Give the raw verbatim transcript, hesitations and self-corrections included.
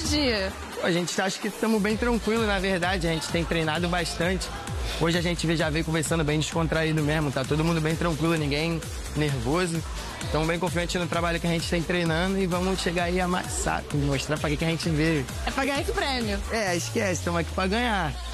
dia? A gente acha que estamos bem tranquilos, na verdade. A gente tem treinado bastante. Hoje a gente já veio conversando bem descontraído mesmo. Tá todo mundo bem tranquilo, ninguém nervoso. Estamos bem confiantes no trabalho que a gente tem treinando e vamos chegar aí a amassar e mostrar para que, que a gente veio. É pra ganhar esse prêmio. É, esquece, estamos aqui para ganhar.